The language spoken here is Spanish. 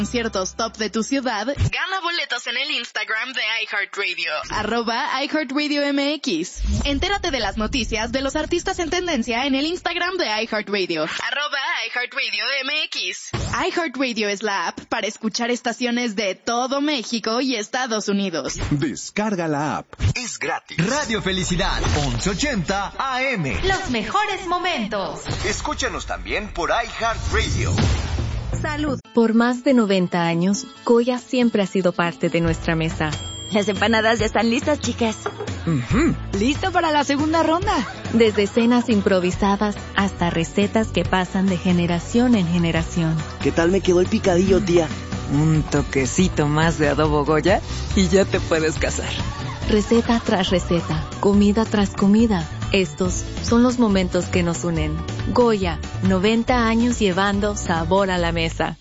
conciertos top de tu ciudad, gana boletos en el Instagram de iHeartRadio, @iHeartRadioMX. Entérate de las noticias de los artistas en tendencia en el Instagram de iHeartRadio, @iHeartRadioMX. iHeartRadio es la app para escuchar estaciones de todo México y Estados Unidos. Descarga la app. Es gratis. Radio Felicidad, 1180 AM. Los mejores momentos. Escúchanos también por iHeartRadio. Salud. Por más de 90 años, Goya siempre ha sido parte de nuestra mesa. Las empanadas ya están listas, chicas. ¿Listo para la segunda ronda? Desde cenas improvisadas hasta recetas que pasan de generación en generación. ¿Qué tal me quedó el picadillo, tía? Un toquecito más de adobo Goya y ya te puedes casar. Receta tras receta, comida tras comida. Estos son los momentos que nos unen. Goya, 90 años llevando sabor a la mesa.